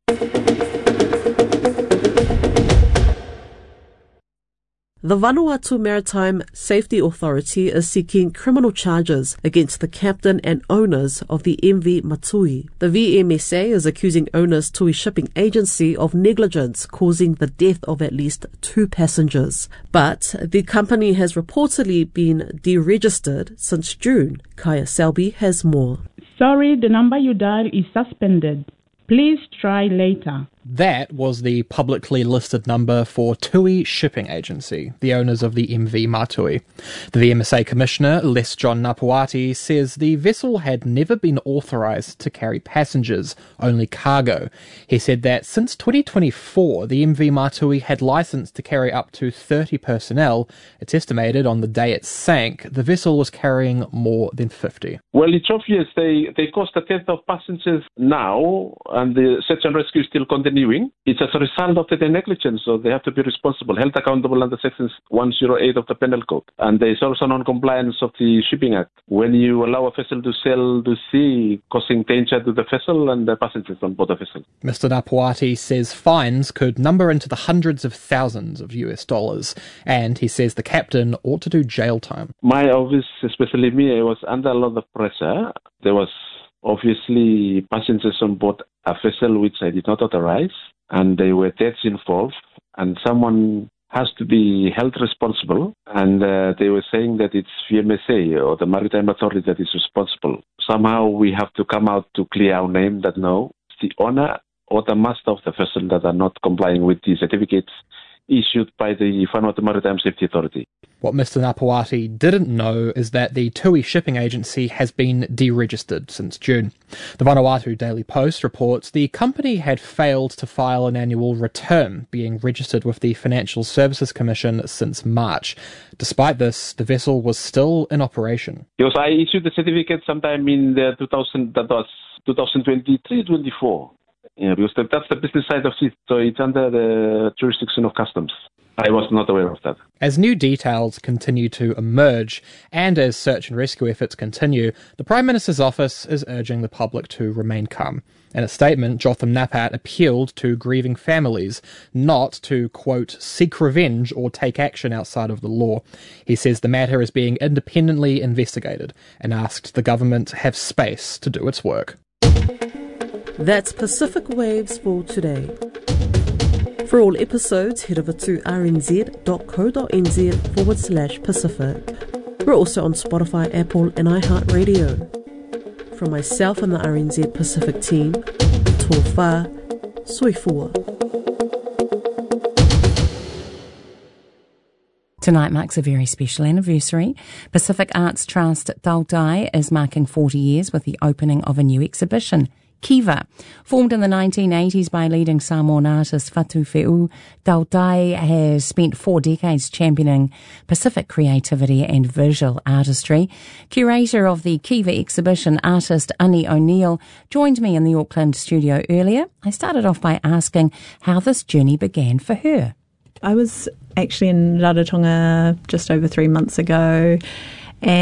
The Vanuatu Maritime Safety Authority is seeking criminal charges against the captain and owners of the M V Matui. The V M S A is accusing owners Tui Shipping Agency of negligence causing the death of at least two passengers. But the company has reportedly been deregistered since June. Kaya Selby has more. Sorry, the number you dialed is suspended. Please try later. That was the publicly listed number for Tui Shipping Agency, the owners of the M V Matui. The V M S A Commissioner, Les John Napuati, says the vessel had never been authorised to carry passengers, only cargo. He said that since twenty twenty-four, the M V Matui had licence to carry up to thirty personnel. It's estimated on the day it sank, the vessel was carrying more than fifty. Well, it's obvious they, they cost a tenth of passengers now, and the search and rescue is still continuing. It's as a result of the negligence, so they have to be responsible, held accountable under Section one oh eight of the Penal Code. And there is also non-compliance of the Shipping Act. When you allow a vessel to sail to sea, causing danger to the vessel and the passengers on board the vessel. Mister Napuati says fines could number into the hundreds of thousands of U S dollars, and he says the captain ought to do jail time. My office, especially me, I was under a lot of pressure. There was obviously passengers on board a vessel which I did not authorize, and there were deaths involved, and someone has to be held responsible, and uh, they were saying that it's V M S A or the Maritime Authority that is responsible. Somehow we have to come out to clear our name that no, it's the owner or the master of the vessel that are not complying with the certificates issued by the Vanuatu Maritime Safety Authority. What Mister Napuati didn't know is that the Tui Shipping Agency has been deregistered since June. The Vanuatu Daily Post reports the company had failed to file an annual return, being registered with the Financial Services Commission since March. Despite this, the vessel was still in operation. Because I issued the certificate sometime in the two thousand, that was twenty twenty-three twenty-four. Yeah, because that's the business side of it, so it's under the jurisdiction of customs. I was not aware of that. As new details continue to emerge, and as search and rescue efforts continue, the Prime Minister's office is urging the public to remain calm. In a statement, Jotham Napat appealed to grieving families not to, quote, seek revenge or take action outside of the law. He says the matter is being independently investigated and asked the government to have space to do its work. That's Pacific Waves for today. For all episodes, head over to rnz.co.nz forward slash Pacific. We're also on Spotify, Apple and iHeartRadio. From myself and the R N Z Pacific team, tō whā, soifua. Tonight marks a very special anniversary. Pacific Arts Trust Tautai is marking forty years with the opening of a new exhibition, Kiva. Formed in the nineteen eighties by leading Samoan artist Fatu Fe'u, Tautai has spent four decades championing Pacific creativity and visual artistry. Curator of the Kiva exhibition, artist Ani O'Neill, joined me in the Auckland studio earlier. I started off by asking how this journey began for her. I was actually in Rarotonga just over three months ago,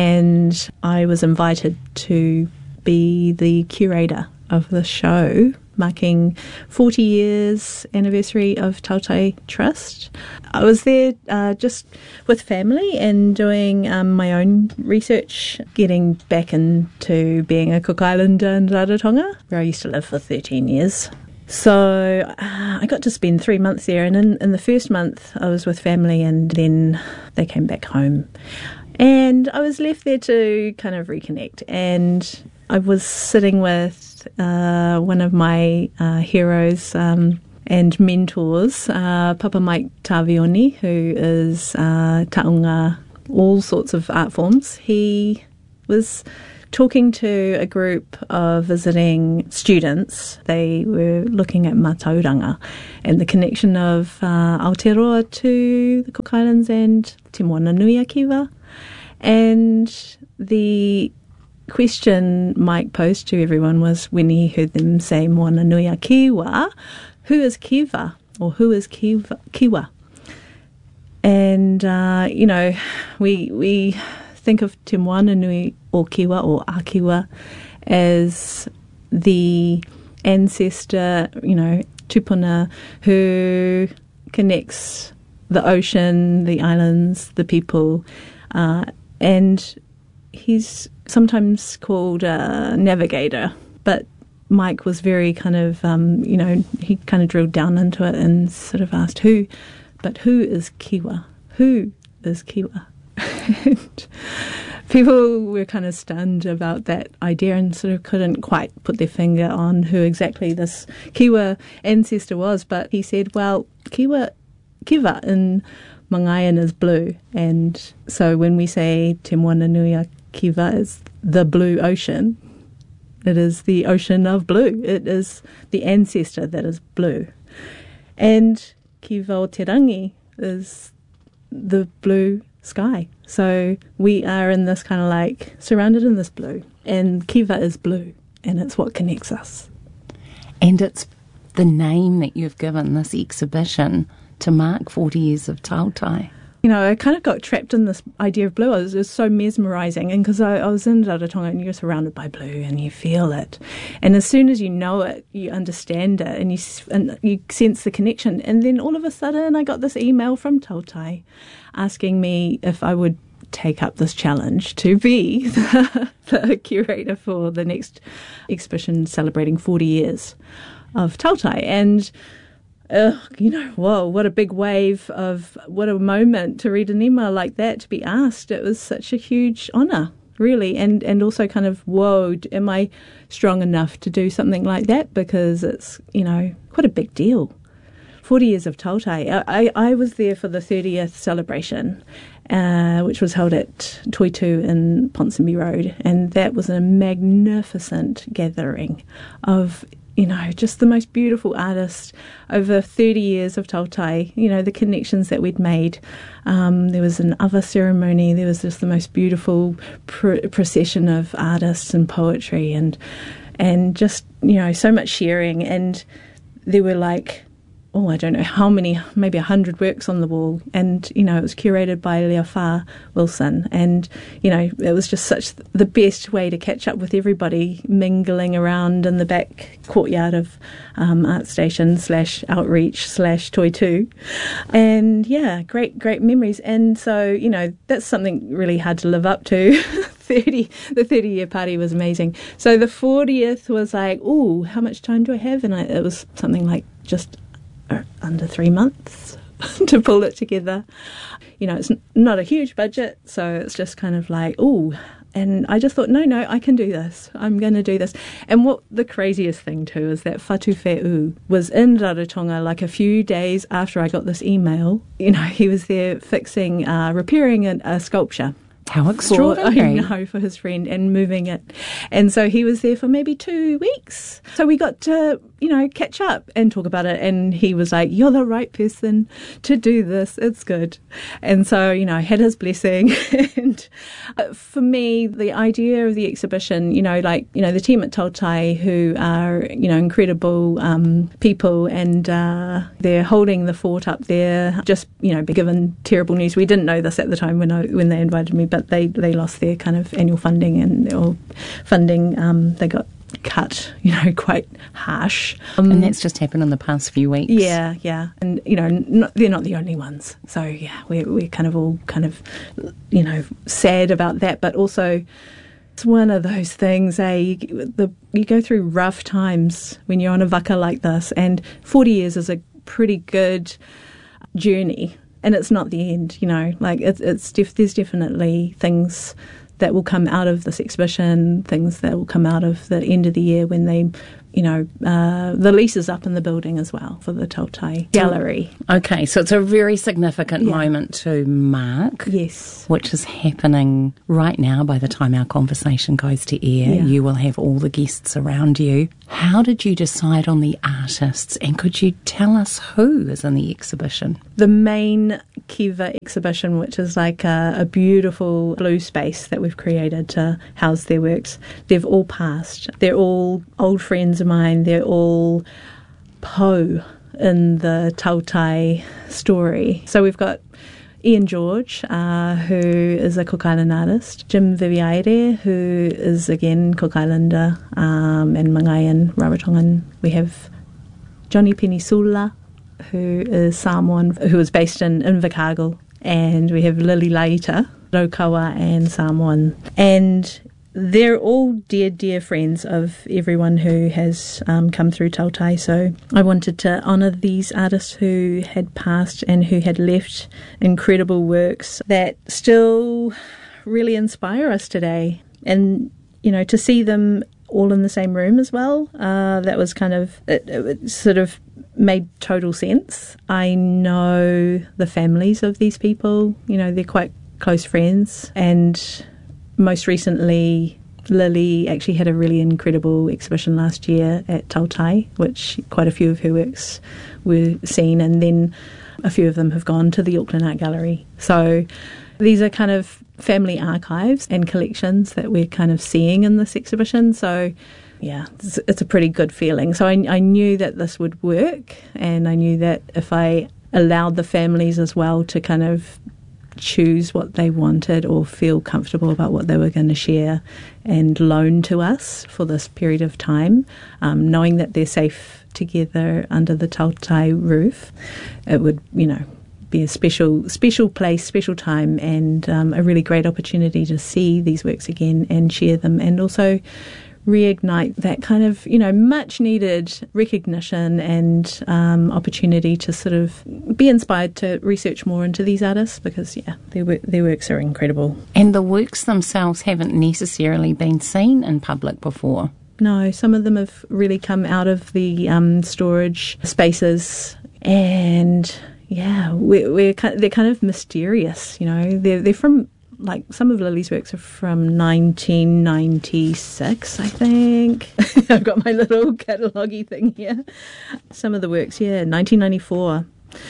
and I was invited to be the curator of the show marking forty years anniversary of Tautai Trust. I was there uh, just with family and doing um, my own research, getting back into being a Cook Islander in Rarotonga, where I used to live for thirteen years. So uh, I got to spend three months there, and in, in the first month I was with family, and then they came back home. And I was left there to kind of reconnect, and I was sitting with uh, one of my uh, heroes um, and mentors, uh, Papa Mike Tavioni, who is uh, taonga, all sorts of art forms. He was talking to a group of visiting students. They were looking at Mātauranga and the connection of uh, Aotearoa to the Cook Islands and Te Moana Nui a Kiwa. And the question Mike posed to everyone was, when he heard them say Moana Nui a Kiwa, who is Kiwa, or who is Kiwa? Kiwa? And, uh, you know, we we think of Te Moana Nui o Kiwa, or Akiwa, as the ancestor, you know, tupuna, who connects the ocean, the islands, the people, uh, and he's sometimes called a navigator, but Mike was very kind of, um, you know, he kind of drilled down into it and sort of asked, who, but who is Kiwa? Who is Kiwa? And people were kind of stunned about that idea and sort of couldn't quite put their finger on who exactly this Kiwa ancestor was. But he said, well, Kiwa, Kiwa in Mangayan is blue. And so when we say Te Moana Nui a Kiwa is the blue ocean, it is the ocean of blue. It is the ancestor that is blue. And Kiwa o Te Rangi is the blue sky. So we are in this kind of like surrounded in this blue, and Kiwa is blue, and it's what connects us. And it's the name that you've given this exhibition to mark forty years of Tautai. You know, I kind of got trapped in this idea of blue. It was, it was so mesmerising, and because I, I was in Rarotonga and you're surrounded by blue and you feel it, and as soon as you know it, you understand it, and you and you sense the connection. And then all of a sudden, I got this email from Tautai asking me if I would take up this challenge to be the, the curator for the next exhibition celebrating forty years of Tautai. And Uh, you know, whoa, what a big wave of, what a moment to read an email like that, to be asked. It was such a huge honour, really, and, and also kind of, whoa, am I strong enough to do something like that? Because it's, you know, quite a big deal. forty years of Tautai. I, I, I was there for the thirtieth celebration, uh, which was held at Toitu in Ponsonby Road, and that was a magnificent gathering of, you know, just the most beautiful artists over thirty years of Tautai, you know, the connections that we'd made. Um, there was an ava ceremony, there was just the most beautiful pr- procession of artists and poetry, and and just, you know, so much sharing. And there were like, oh, I don't know how many, maybe a hundred works on the wall. And, you know, it was curated by Leofa Wilson. And, you know, it was just such the best way to catch up with everybody, mingling around in the back courtyard of um, ArtStation slash Outreach slash Toitu. And, yeah, great, great memories. And so, you know, that's something really hard to live up to. thirty The thirty-year party was amazing. So the fortieth was like, ooh, how much time do I have? And I, it was something like just under three months to pull it together. You know, it's not a huge budget, so it's just kind of like, ooh. And I just thought, no, no, I can do this. I'm going to do this. And what the craziest thing too is that Fatu Fe'u was in Rarotonga like a few days after I got this email. You know, he was there fixing, uh, repairing a, a sculpture. How extraordinary. For, I know, for his friend, and moving it. And so he was there for maybe two weeks. So we got to, you know, catch up and talk about it. And he was like, you're the right person to do this. It's good. And so, you know, I had his blessing. And for me, the idea of the exhibition, you know, like, you know, the team at Tautai, who are, you know, incredible um, people, and uh, they're holding the fort up there, just, you know, given terrible news. We didn't know this at the time when I when they invited me, but they, they lost their kind of annual funding and or funding. Um, they got cut, you know, quite harsh. Um, and that's just happened in the past few weeks. Yeah, yeah. And, you know, not, they're not the only ones. So, yeah, we're, we're kind of all kind of, you know, sad about that. But also, it's one of those things, eh? You, the, you go through rough times when you're on a waka like this, and forty years is a pretty good journey. And it's not the end, you know. Like, it's, it's def- there's definitely things that will come out of this exhibition, things that will come out of the end of the year when they, you know, uh, the lease is up in the building as well for the Tautai Gallery. Okay, so it's a very significant Yeah. moment to mark. Yes. Which is happening right now. By the time our conversation goes to air, Yeah. you will have all the guests around you. How did you decide on the artists, and could you tell us who is in the exhibition? The main Kiva exhibition, which is like a, a beautiful blue space that we've created to house their works, they've all passed. They're all old friends of mine. They're all po in the Tautai story. So we've got Ian George, uh, who is a Cook Island artist, Jim Viviaire, who is again Cook Islander, um, and Mangayan, Rarotongan. We have Johnny Penisula, who is Samoan, who is based in Invercargill, and we have Lily Laita, Raukawa and Samoan. And they're all dear, dear friends of everyone who has um, come through Tautai. So I wanted to honour these artists who had passed and who had left incredible works that still really inspire us today. And, you know, to see them all in the same room as well, uh, that was kind of, it, it sort of made total sense. I know the families of these people, you know, they're quite close friends, and most recently Lily actually had a really incredible exhibition last year at Tautai, which quite a few of her works were seen, and then a few of them have gone to the Auckland Art Gallery. So these are kind of family archives and collections that we're kind of seeing in this exhibition. So yeah, it's, it's a pretty good feeling. So I, I knew that this would work, and I knew that if I allowed the families as well to kind of choose what they wanted or feel comfortable about what they were going to share and loan to us for this period of time, um, knowing that they're safe together under the Tautai roof, it would, you know, be a special special place, special time, and um, a really great opportunity to see these works again and share them, and also reignite that kind of, you know, much needed recognition and um, opportunity to sort of be inspired to research more into these artists, because yeah, their work, their works are incredible. And the works themselves haven't necessarily been seen in public before. No, some of them have really come out of the um, storage spaces, and yeah, we're, we're they're kind of mysterious, you know. They're they're from, like, some of Lily's works are from nineteen ninety-six, I think. I've got my little catalogue-y thing here. Some of the works, yeah, nineteen ninety-four.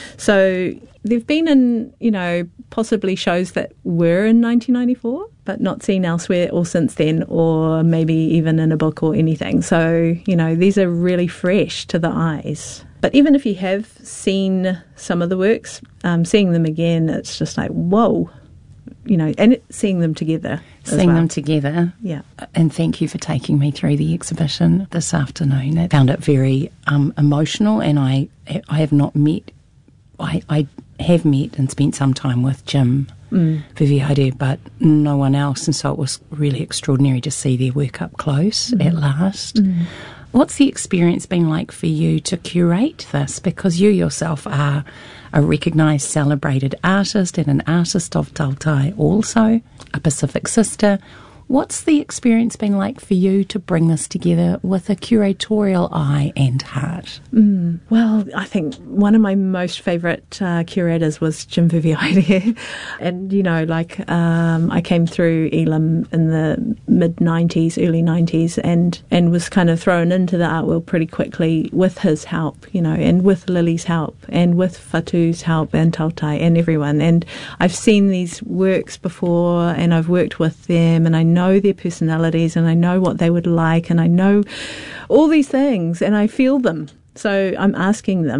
So they've been in, you know, possibly shows that were in nineteen ninety-four, but not seen elsewhere or since then, or maybe even in a book or anything. So, you know, these are really fresh to the eyes. But even if you have seen some of the works, um, seeing them again, it's just like, whoa. You know, and seeing them together. Seeing well. them together. Yeah. And thank you for taking me through the exhibition this afternoon. I found it very um, emotional, and I I have not met, I, I have met and spent some time with Jim mm. Viviaire, but no one else, and so it was really extraordinary to see their work up close mm. at last. Mm. What's the experience been like for you to curate this? Because you yourself are a recognised, celebrated artist and an artist of Tautai also, a Pacific sister. What's the experience been like for you to bring this together with a curatorial eye and heart? Mm, well, I think one of my most favourite uh, curators was Jim Viviaire. And, you know, like um, I came through Elam in the mid-nineties, early nineties, and, and was kind of thrown into the art world pretty quickly with his help, you know, and with Lily's help, and with Fatu's help, and Tautai, and everyone. And I've seen these works before, and I've worked with them, and I know know their personalities, and I know what they would like, and I know all these things, and I feel them. So I'm asking them,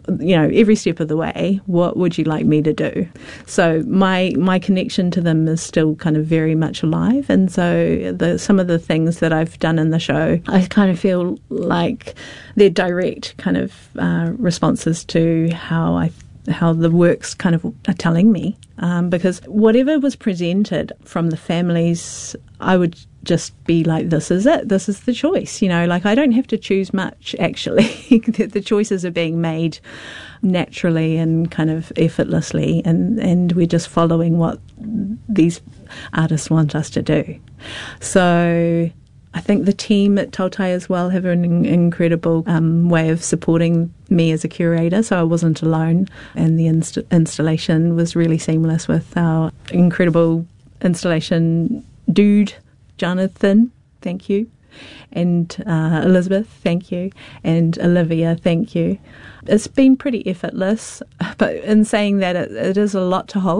you know, every step of the way, what would you like me to do? So my my connection to them is still kind of very much alive. And so the some of the things that I've done in the show, I kind of feel like they're direct kind of uh, responses to how I how the works kind of are telling me. Um, because whatever was presented from the families, I would just be like, this is it, this is the choice. You know, like I don't have to choose much, actually. The choices are being made naturally and kind of effortlessly, and, and we're just following what these artists want us to do. So I think the team at Tautai as well have an in- incredible um, way of supporting me as a curator, so I wasn't alone, and the inst- installation was really seamless with our incredible installation dude, Jonathan, thank you, and uh, Elizabeth, thank you, and Olivia, thank you. It's been pretty effortless, but in saying that, it, it is a lot to hold.